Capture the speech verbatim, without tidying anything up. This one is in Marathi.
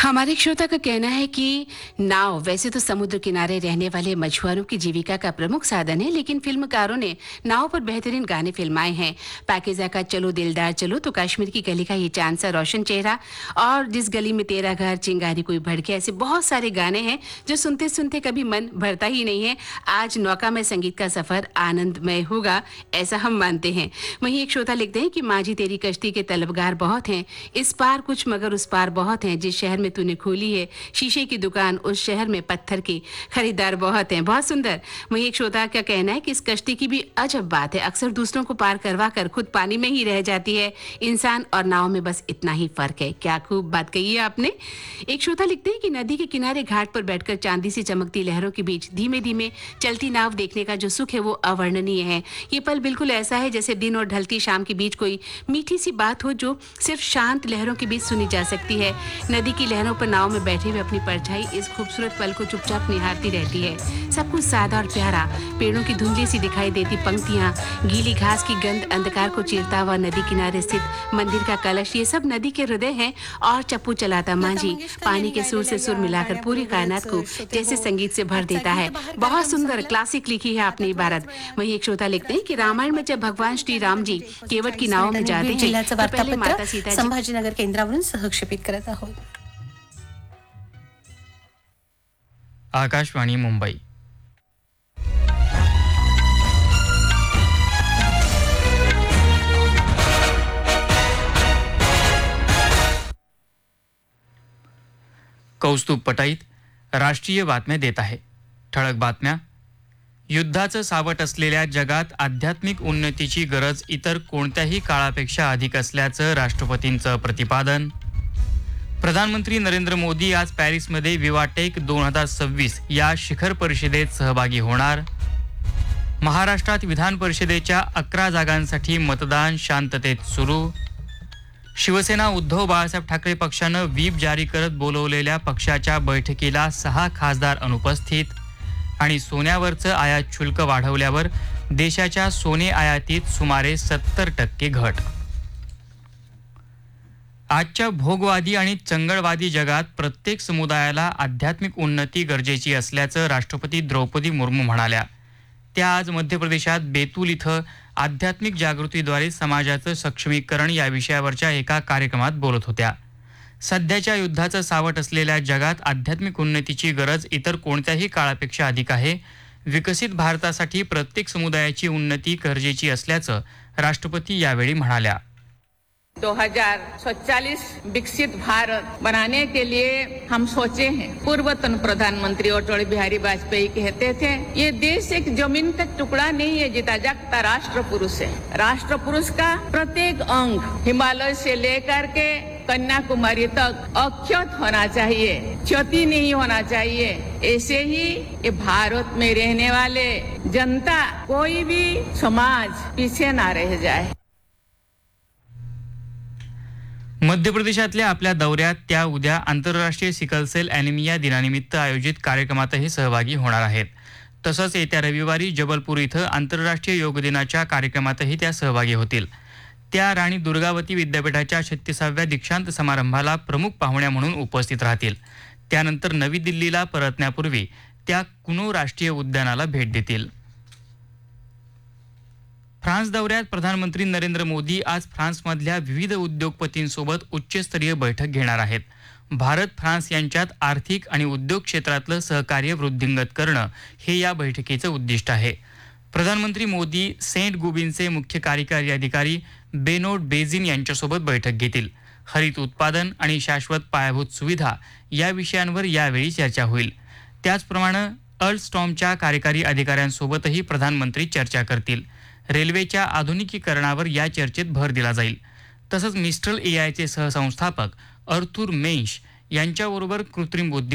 हमारे एक श्रोता का कहना है कि नाव वैसे तो समुद्र किनारे रहने वाले मछुआरों की जीविका का प्रमुख साधन है, लेकिन फिल्मकारों ने नाव पर बेहतरीन गाने फिल्माए हैं। पाकीज़ा का चलो दिलदार चलो, तो कश्मीर की गली का ये चांद सा रोशन चेहरा, और जिस गली में तेरा घर, चिंगारी कोई भड़के, ऐसे बहुत सारे गाने हैं जो सुनते सुनते कभी मन भरता ही नहीं है। आज नौका में संगीत का सफर आनंदमय होगा, ऐसा हम मानते हैं। वहीं एक श्रोता लिखते हैं कि माझी तेरी कश्ती के तलबगार बहुत हैं, इस पार कुछ मगर उस पार बहुत हैं, जिस शहर में तूने खोली है शीशे की दुकान, उस शहर में पत्थर के खरीदार बहुत हैं। बहुत सुंदर। वहीं एक श्रोता का कहना है कि इस कश्ती की भी अजब बात है, अक्सर दूसरों को पार करवा कर खुद पानी में ही रह जाती है। इंसान और नाव में बस इतना ही फर्क है। क्या खूब बात कही है आपने। एक श्रोता लिखते हैं कि नदी के किनारे घाट पर बैठकर चांदी सी चमकती लहरों के बीच धीमे धीमे चलती नाव देखने का जो सुख है वो अवर्णनीय है। ये पल बिल्कुल ऐसा है जैसे दिन और ढलती शाम के बीच कोई मीठी सी बात हो जो सिर्फ शांत लहरों के बीच सुनी जा सकती है। नदी की लहरों पर नाव में बैठे हुए अपनी परछाई इस खूबसूरत पल को चुपचाप निहारती रहती है। सब कुछ सादा और प्यारा, पेड़ों की धुंधली सी दिखाई देती पंक्तियां, गीली घास की गंध, अंधकार को चीरता हुआ नदी किनारे स्थित मंदिर का कलश, ये सब नदी के हृदय हैं। और चप्पू चलाता मांझी पानी के सुर से सुर मिलाकर पूरी कायनात को जैसे संगीत से भर देता है। बहुत सुंदर क्लासिक लिखी है आपने इबारत। वहीं एक श्रोता लिखते हैं कि रामायण में जब भगवान श्री राम जी केवट की नाव में जाते हैं तो पहले माता सीता जी संभाजीनगर केंद्रावरून सहक्षेपित करत आहोत। आकाशवाणी मुंबई। कौस्तुभ पटाईत राष्ट्रीय बातम्या देत आहे। ठळक बातम्या. युद्धाचं सावट असलेल्या जगात आध्यात्मिक उन्नतीची गरज इतर कोणत्याही काळापेक्षा अधिक असल्याचं राष्ट्रपतींचं प्रतिपादन. प्रधानमंत्री नरेंद्र मोदी आज पॅरिसमध्ये विवाटेक दोन हजार सव्वीस या शिखर परिषदेत सहभागी होणार. महाराष्ट्रात विधान परिषदेच्या अकरा जागांसाठी मतदान शांततेत सुरू. शिवसेना उद्धव बाळासाहेब ठाकरे पक्षानं व्हीप जारी करत बोलवलेल्या पक्षाच्या बैठकीला सहा खासदार अनुपस्थित. आणि सोन्यावरचं आयात शुल्क वाढवल्यावर देशाच्या सोने आयातीत सुमारे सत्तर टक्के घट. आजच्या भोगवादी आणि चंगळवादी जगात प्रत्येक समुदायाला आध्यात्मिक उन्नती गरजेची असल्याचं राष्ट्रपती द्रौपदी मुर्मू म्हणाल्या. त्या आज मध्य प्रदेशात बेतूल इथं आध्यात्मिक जागृतीद्वारे समाजाचं सक्षमीकरण या विषयावरच्या एका कार्यक्रमात बोलत होत्या. सध्याच्या युद्धाचं सावट असलेल्या जगात आध्यात्मिक उन्नतीची गरज इतर कोणत्याही काळापेक्षा अधिक आहे. विकसित भारतासाठी प्रत्येक समुदायाची उन्नती गरजेची असल्याचं राष्ट्रपती यावेळी म्हणाल्या. दो हजार सैंतालीस विकसित भारत बनाने के लिए हम सोचे हैं। पूर्वतन प्रधानमंत्री अटल बिहारी वाजपेयी कहते थे, ये देश एक जमीन का टुकड़ा नहीं है, जीता जागता राष्ट्र पुरुष है। राष्ट्र पुरुष का प्रत्येक अंग हिमालय से लेकर के कन्याकुमारी तक अक्षत होना चाहिए, क्षति नहीं होना चाहिए। ऐसे ही ये भारत में रहने वाले जनता, कोई भी समाज पीछे ना रह जाए. मध्य प्रदेशातल्या आपल्या दौऱ्यात त्या उद्या आंतरराष्ट्रीय सिकलसेल ॲनिमिया दिनानिमित्त आयोजित कार्यक्रमातही सहभागी होणार आहेत. तसंच येत्या रविवारी जबलपूर इथं आंतरराष्ट्रीय योग दिनाच्या कार्यक्रमातही त्या सहभागी होतील. त्या राणी दुर्गावती विद्यापीठाच्या छत्तीसाव्या दीक्षांत समारंभाला प्रमुख पाहुण्या म्हणून उपस्थित राहतील. त्यानंतर नवी दिल्लीला परतण्यापूर्वी त्या कुनो राष्ट्रीय उद्यानाला भेट देतील. फ्रान्स दौऱ्यात प्रधानमंत्री नरेंद्र मोदी आज फ्रान्समधल्या विविध उद्योगपतींसोबत उच्चस्तरीय बैठक घेणार आहेत. भारत फ्रान्स यांच्यात आर्थिक आणि उद्योग क्षेत्रातलं सहकार्य वृद्धिंगत करणं हे या बैठकीचं उद्दिष्ट आहे. प्रधानमंत्री मोदी सेंट गुबिनचे मुख्य कार्यकारी अधिकारी बेनोट बेझिन यांच्यासोबत बैठक घेतील. हरित उत्पादन आणि शाश्वत पायाभूत सुविधा या विषयांवर यावेळी चर्चा होईल. त्याचप्रमाणे अल्स्टॉमच्या कार्यकारी अधिकाऱ्यांसोबतही प्रधानमंत्री चर्चा करतील. रेल्वेच्या आधुनिकीकरणावर या चर्चेत भर दिला जाईल. तसंच मिस्ट्रल एआयचे सहसंस्थापक अर्थुर मेंश यांच्याबरोबर कृत्रिम बुद्धी